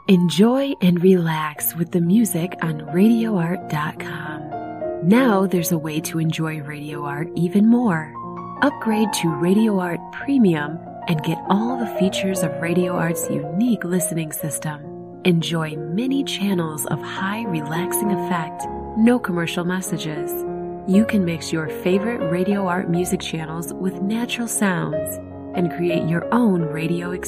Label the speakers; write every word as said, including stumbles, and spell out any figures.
Speaker 1: Enjoy and relax with the music on radio art dot com. Now there's a way to enjoy Radio Art even more. Upgrade to Radio Art Premium and get all the features of Radio Art's unique listening system. Enjoy many channels of high relaxing effect, no commercial messages. You can mix your favorite Radio Art music channels with natural sounds and create your own radio experience.